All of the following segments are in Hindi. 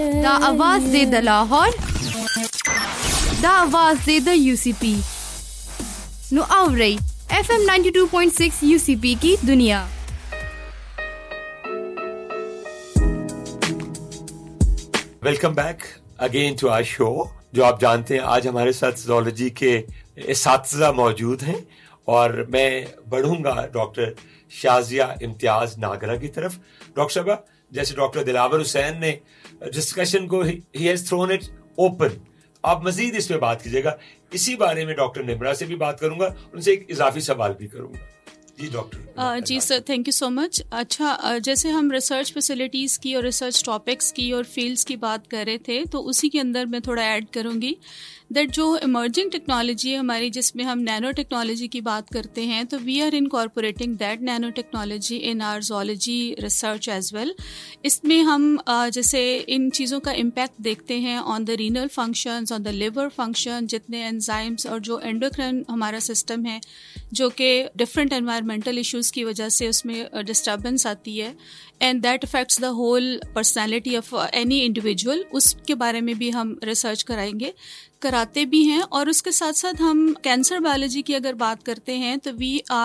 दा आवाज दे द लाहौर, दा आवाज दे द UCP। नु आवरे FM 92.6 UCP की दुनिया। Welcome back again to our show. जो आप जानते हैं आज हमारे साथ ज़ूलॉजी के इस्ताज़ा मौजूद हैं और मैं बढ़ूंगा डॉक्टर शाज़िया इम्तियाज नागरा की तरफ। डॉक्टर साहब, जैसे डॉक्टर दिलावर हुसैन ने डिस्कशन को he has throne it open, आप मजीद इस पे बात कीजिएगा। इसी बारे में डॉक्टर निम्रा से भी बात करूंगा, उनसे एक इजाफी सवाल भी करूंगा। जी doctor. Ji sir, thank you so much. अच्छा, जैसे हम रिसर्च फैसिलिटीज़ की और रिसर्च टॉपिक्स की और फील्ड्स की बात कर रहे थे, तो उसी के अंदर मैं थोड़ा ऐड करूंगी दैट जो इमर्जिंग टेक्नोलॉजी है हमारी, जिसमें हम नैनो टेक्नोलॉजी की बात करते हैं, तो we are incorporating that nano technology in our zoology research as well. इसमें हम जैसे इन चीज़ों का इम्पैक्ट देखते हैं on the renal functions, on the liver function, जितने एंजाइम्स और जो एंडोक्राइन हमारा सिस्टम है, जो कि डिफरेंट एनवायरमेंटल इश्यूज़ की वजह से उसमें डिस्टर्बेंस आती है, and that affects the whole personality of any individual. उसके बारे में भी हम रिसर्च कराते भी हैं। और उसके साथ साथ हम कैंसर बायोलॉजी की अगर बात करते हैं तो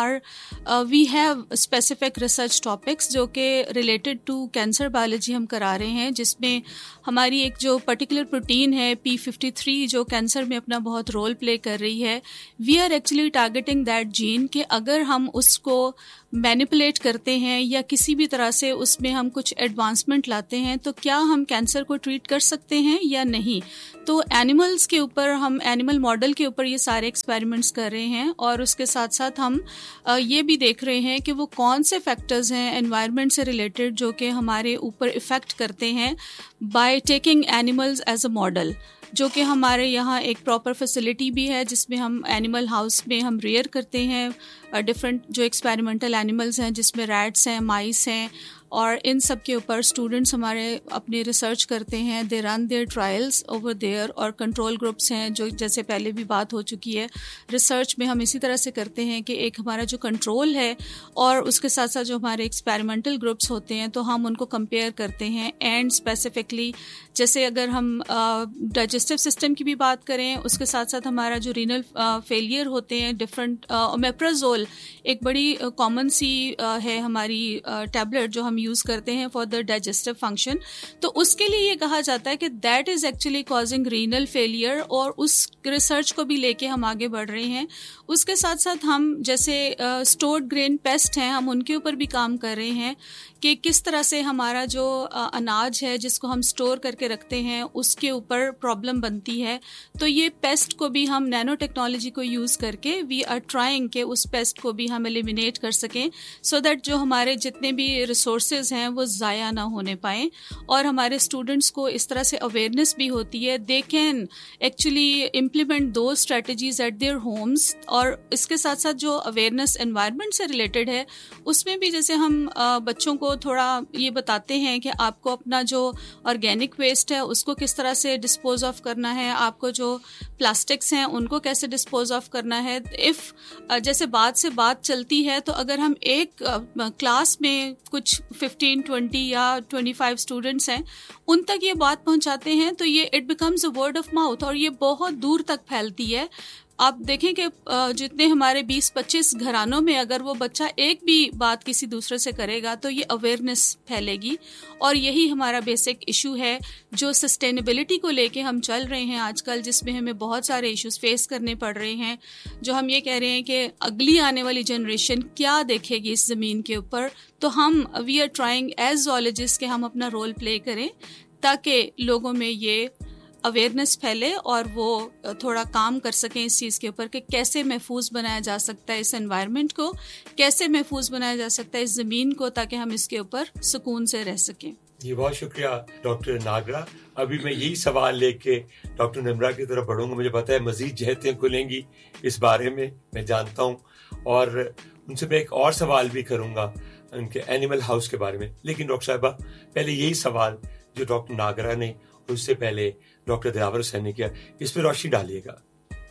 we have specific research topics जो कि रिलेटेड टू कैंसर बायोलॉजी हम करा रहे हैं, जिसमें हमारी एक जो पर्टिकुलर प्रोटीन है P53 जो कैंसर में अपना बहुत रोल प्ले कर रही है, we are actually targeting that gene कि अगर हम उसको मैनिपुलेट करते हैं या किसी भी तरह से उसमें हम कुछ एडवांसमेंट लाते हैं तो क्या हम कैंसर को ट्रीट कर सकते हैं या नहीं। तो एनिमल्स के ऊपर, हम एनिमल मॉडल के ऊपर ये सारे एक्सपेरिमेंट्स कर रहे हैं और उसके साथ साथ हम ये भी देख रहे हैं कि वो कौन से फैक्टर्स हैं एनवायरनमेंट से रिलेटेड जो कि हमारे ऊपर इफ़ेक्ट करते हैं by taking animals as a model, जो कि हमारे यहाँ एक प्रॉपर फैसिलिटी भी है जिसमें हम एनिमल हाउस में हम रेयर करते हैं डिफरेंट जो एक्सपेरिमेंटल एनिमल्स हैं, जिसमें रैट्स हैं, माइस हैं, और इन सब के ऊपर स्टूडेंट्स हमारे अपने रिसर्च करते हैं। They run there trials over there, और कंट्रोल ग्रुप्स हैं जो जैसे पहले भी बात हो चुकी है। रिसर्च में हम इसी तरह से करते हैं कि एक हमारा जो कंट्रोल है और उसके साथ साथ जो हमारे एक्सपेरिमेंटल ग्रुप्स होते हैं तो हम उनको कंपेयर करते हैं। एंड स्पेसिफिकली जैसे अगर हम डाइजेस्टिव सिस्टम की भी बात करें, उसके साथ साथ हमारा जो रीनल फेलियर होते हैं, डिफरेंट ओमेप्राजोल एक बड़ी कॉमन सी है हमारी टैबलेट जो हम यूज़ करते हैं फॉर द डाइजेस्टिव फंक्शन, तो उसके लिए ये कहा जाता है कि that is actually causing renal failure, और उस रिसर्च को भी लेके हम आगे बढ़ रहे हैं। उसके साथ साथ हम जैसे स्टोर्ड ग्रेन पेस्ट हैं, हम उनके ऊपर भी काम कर रहे हैं कि किस तरह से हमारा जो अनाज है जिसको हम स्टोर करके रखते हैं उसके ऊपर प्रॉब्लम बनती है। तो ये पेस्ट को भी हम नैनो टेक्नोलॉजी को यूज़ करके वी आर ट्राइंग के उस पेस्ट को भी हम एलिमिनेट कर सकें, सो दैट जो हमारे जितने भी रिसोर्सेज हैं वो ज़ाया ना होने पाएँ, और हमारे स्टूडेंट्स को इस तरह से अवेयरनेस भी होती है, दे कैन एक्चुअली इम्प्लीमेंट दो स्ट्रेटजीज एट देयर होम्स। और इसके साथ साथ जो अवेयरनेस एनवायरनमेंट से रिलेटेड है उसमें भी जैसे हम बच्चों को थोड़ा ये बताते हैं कि आपको अपना जो ऑर्गेनिक वेस्ट है उसको किस तरह से डिस्पोज ऑफ करना है, आपको जो प्लास्टिक्स हैं उनको कैसे डिस्पोज ऑफ करना है। इफ़ जैसे बात से बात चलती है तो अगर हम एक क्लास में कुछ 15, 20 या 25 स्टूडेंट्स हैं, उन तक ये बात पहुंचाते हैं तो ये it becomes a word of mouth, और ये बहुत दूर तक फैलती है। आप देखें कि जितने हमारे 20-25 घरानों में अगर वो बच्चा एक भी बात किसी दूसरे से करेगा तो ये अवेयरनेस फैलेगी, और यही हमारा बेसिक इशू है जो सस्टेनेबिलिटी को लेके हम चल रहे हैं आजकल, जिसमें हमें बहुत सारे इश्यूज फेस करने पड़ रहे हैं। जो हम ये कह रहे हैं कि अगली आने वाली जनरेशन क्या देखेगी इस ज़मीन के ऊपर, तो हम we are trying as zoologist के हम अपना रोल प्ले करें ताकि लोगों में ये अवेयरनेस फैले और वो थोड़ा काम कर सकें इस चीज़ के ऊपर कि कैसे महफूज बनाया जा सकता है इस एनवायरनमेंट को, कैसे महफूज बनाया जा सकता है इस ज़मीन को, ताकि हम इसके ऊपर सुकून से रह सकें। जी बहुत शुक्रिया डॉक्टर नागरा। अभी मैं यही सवाल लेके डॉक्टर निम्रा की तरफ बढ़ूंगा। मुझे पता है मजीद जहतें खुलेंगी इस बारे में, मैं जानता हूँ, और उनसे मैं एक और सवाल भी करूँगा उनके एनिमल हाउस के बारे में। लेकिन डॉक्टर साहिबा, पहले यही सवाल जो डॉक्टर नागरा ने उससे पहले डॉक्टर दिलावर हुसैन ने किया, इस पर रोशनी डालिएगा।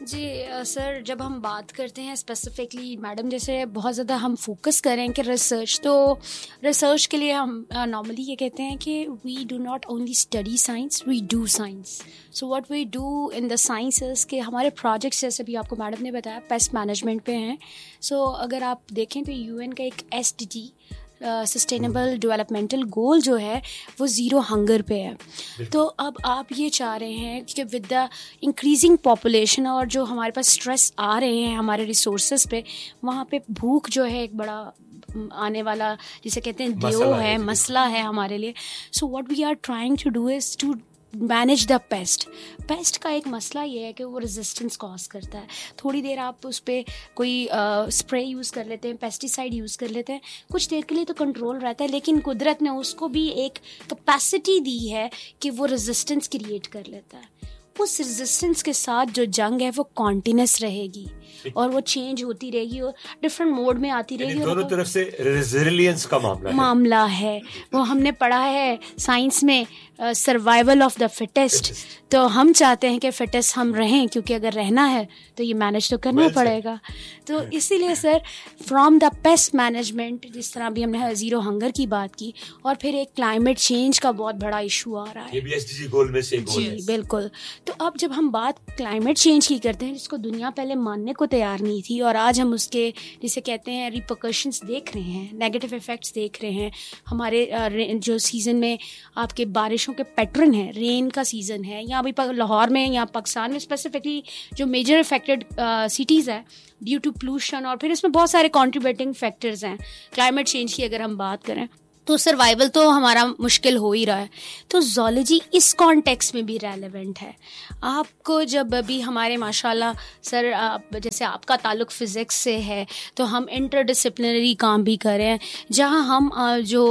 जी सर, जब हम बात करते हैं स्पेसिफिकली, मैडम जैसे बहुत ज़्यादा हम फोकस करें कि रिसर्च, तो रिसर्च के लिए हम नॉर्मली ये कहते हैं कि we do not only study science, we do science. So what we do in the sciences के हमारे प्रोजेक्ट्स, जैसे भी आपको मैडम ने बताया, पेस्ट मैनेजमेंट पे हैं. सो अगर आप देखें तो UN का एक SDG सस्टेनेबल डेवलपमेंटल गोल जो है वो ज़ीरो हंगर पे है. तो अब आप ये चाह रहे हैं कि विद द इंक्रीजिंग पॉपुलेशन और जो हमारे पास स्ट्रेस आ रहे हैं हमारे रिसोर्सेज पे, वहाँ पे भूख जो है एक बड़ा आने वाला, जिसे कहते हैं देव है, मसला है हमारे लिए. So what we are trying to do is to manage the paste का एक मसला ये है कि वो रेजिस्टेंस कॉज करता है. थोड़ी देर आप उस पर कोई स्प्रे यूज़ कर लेते हैं, पेस्टिसाइड यूज़ कर लेते हैं, कुछ देर के लिए तो कंट्रोल रहता है, लेकिन कुदरत ने उसको भी एक कैपेसिटी दी है कि वो रेजिस्टेंस क्रिएट कर लेता है. उस रेजिस्टेंस के साथ जो जंग है वो कॉन्टिन्यूस रहेगी और वो चेंज होती रहेगी और डिफरेंट मोड में आती रहेगी. दोनों तरफ से रेजिलियंस का मामला है. वो हमने पढ़ा है साइंस में, सर्वाइवल ऑफ द फिटेस्ट. तो हम चाहते हैं कि फिटेस्ट हम रहें, क्योंकि अगर रहना है तो ये मैनेज तो करना पड़ेगा. तो इसीलिए sir, from the pest management, जिस तरह भी हमने ज़ीरो हंगर की बात की, और फिर एक क्लाइमेट चेंज का बहुत बड़ा इशू आ रहा है. ये भी SDG गोल में से एक गोल है. जी बिल्कुल. तो अब जब हम बात क्लाइमेट चेंज की करते हैं, जिसको दुनिया पहले मानने को तैयार नहीं थी, और आज हम उसके जिसे कहते हैं रिपरकशंस देख रहे हैं, नेगेटिव इफेक्ट्स देख रहे हैं. हमारे जो सीज़न में आपके बारिशों के पैटर्न है, रेन का सीज़न है, या अभी लाहौर में या पाकिस्तान में स्पेसिफिकली जो मेजर इफेक्टेड सिटीज़ है ड्यू टू पोल्यूशन, और फिर इसमें बहुत सारे कंट्रीब्यूटिंग फैक्टर्स हैं क्लाइमेट चेंज की. अगर हम बात करें तो सर्वाइवल तो हमारा मुश्किल हो ही रहा है. तो ज़ूलॉजी इस कॉन्टेक्स्ट में भी रेलेवेंट है. आपको जब भी हमारे माशाल्लाह सर, जैसे आपका ताल्लुक फ़िज़िक्स से है, तो हम इंटरडिसिप्लिनरी काम भी कर रहे हैं, जहाँ हम जो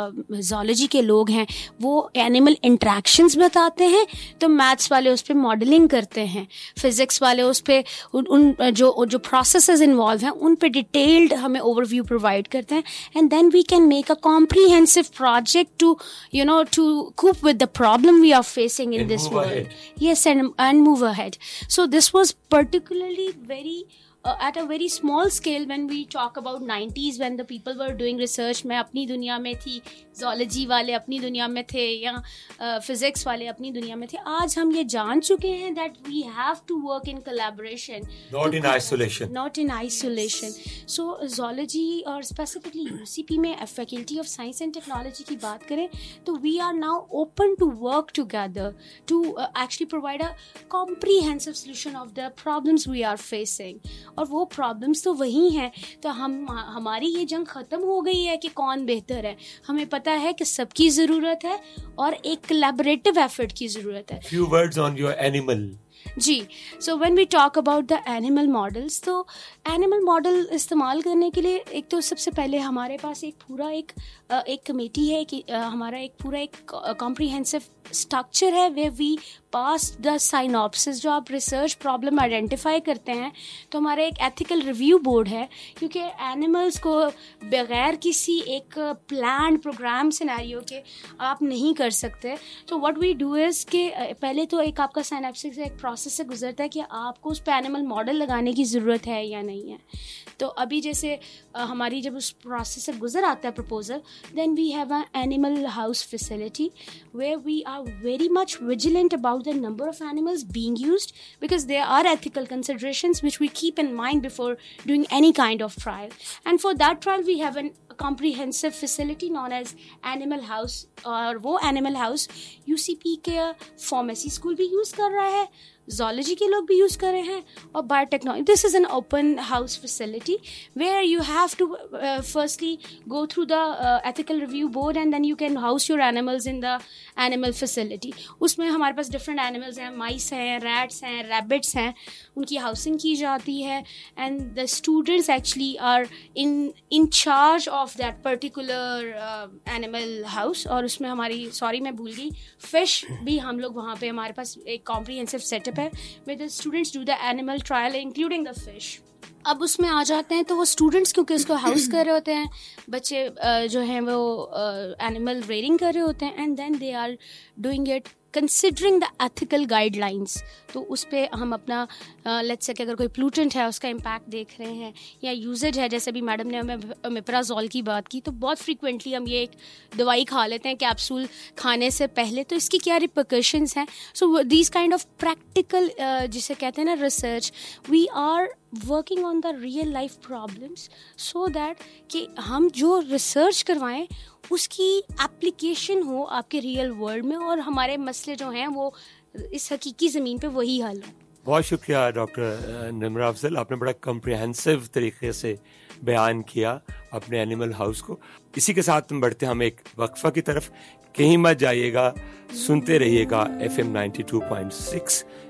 ज़ूलॉजी के लोग हैं वो एनिमल इंट्रैक्शंस बताते हैं, तो मैथ्स वाले उस पर मॉडलिंग करते हैं, फ़िज़िक्स वाले उस पर उन जो प्रोसेसेस इन्वॉल्व हैं उन पर डिटेल्ड हमें ओवरव्यू प्रोवाइड करते हैं. And then we can make a comprehensive project to cope with the problem we are facing in this world. Yes, and move ahead. So this was particularly very at a very small scale when we talk about 90s, when the people were doing research. मैं अपनी दुनिया में थी, zoology वाले अपनी दुनिया में थे, या physics वाले अपनी दुनिया में थे. आज हम ये जान चुके हैं that we have to work in collaboration, not in isolation. So zoology और specifically UCP में faculty of science and technology की बात करें तो we are now open to work together to actually provide a comprehensive solution of the problems we are facing. और वो प्रॉब्लम्स तो वही हैं. तो हमारी ये जंग ख़त्म हो गई है कि कौन बेहतर है. हमें पता है कि सबकी ज़रूरत है और एक कोलैबोरेटिव एफर्ट की ज़रूरत है. Few words on your animal. Ji. So when we talk about the animal models, तो एनिमल मॉडल इस्तेमाल करने के लिए एक तो सबसे पहले हमारे पास एक पूरा एक कमेटी है कि हमारा एक पूरा एक कॉम्प्रिहेंसिव स्ट्रक्चर है way we pass the synopsis. जो आप रिसर्च प्रॉब्लम आइडेंटिफाई करते हैं तो हमारा एक एथिकल रिव्यू बोर्ड है, क्योंकि एनिमल्स को बगैर किसी एक प्लान प्रोग्राम सिनेरियो के आप नहीं कर सकते. तो व्हाट वी डू इज़ कि पहले तो एक आपका साइनॉप्सिस एक प्रोसेस से गुजरता है कि आपको उस पर एनिमल मॉडल लगाने की ज़रूरत है या नहीं है. तो अभी जैसे हमारी जब उस प्रोसेस से गुजर आता है proposal, then we have a animal house facility where we are very much vigilant about the number of animals being used, because there are ethical considerations which we keep in mind before doing any kind of trial. And for that trial we have a comprehensive facility known as animal house, और वो animal house UCP के pharmacy school भी use कर रहा है, zoology के लोग भी यूज़ कर रहे हैं, और biotechnology. This is an open house facility where you have to firstly go through the ethical review board and then you can house your animals in the animal facility. उसमें हमारे पास डिफरेंट एनिमल्स हैं, माइस हैं, रैट्स हैं, रैबिट्स हैं, उनकी हाउसिंग की जाती है. And the students actually are in charge of that particular animal house. और उसमें हमारी, सॉरी मैं भूल गई, फिश भी हम लोग वहाँ पे, हमारे पास एक कॉम्प्रिहेंसिव सेटअप है where the students do the animal trial including the fish. अब उसमें आ जाते हैं तो वो स्टूडेंट्स क्योंकि उसको हाउस कर रहे होते हैं, बच्चे जो हैं वो एनिमल रेयरिंग कर रहे होते हैं, and then they are doing it considering the ethical guidelines, तो उस पर हम अपना लेट्स से कि अगर कोई प्लूटेंट है उसका इम्पैक्ट देख रहे हैं या यूजेज है, जैसे भी मैडम ने हमें ओमेप्राजोल की बात की, तो बहुत फ्रीक्वेंटली हम ये एक दवाई खा लेते हैं कैप्सूल खाने से पहले, तो इसकी क्या रिपरकशंस हैं. So these kind of practical जिसे कहते हैं ना research, we are working on the real life problems so that कि हम जो रिसर्च करवाएं उसकी एप्लीकेशन हो आपके रियल वर्ल्ड में और हमारे मसले जो हैं वो इस हकीकी ज़मीन पे वही हल हो. बहुत शुक्रिया डॉक्टर निम्रा अफजल, आपने बड़ा कम्प्रिहेंसिव तरीके से बयान किया अपने एनिमल हाउस को. इसी के साथ हम बढ़ते हम एक वक्फा की तरफ. कहीं मत जाइएगा, सुनते रहिएगा FM 92.6